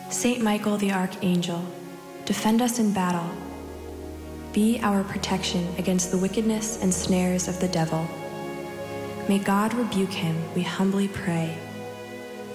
Saint Michael the Archangel, defend us in battle. Be our protection against the wickedness and snares of the devil. May God rebuke him, we humbly pray.